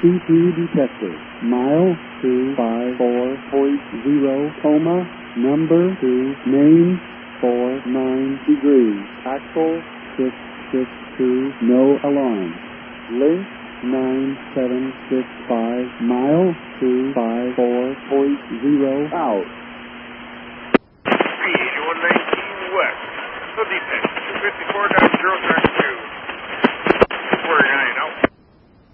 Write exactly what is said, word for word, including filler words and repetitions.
C P detected. Mile two five four point zero, coma, number two, main, four nine degrees. Axle, six six two, no alarm. Link, nine seven six five, mile two five four point zero, out. Speed one nineteen west. The defect, two fifty-four point zero track.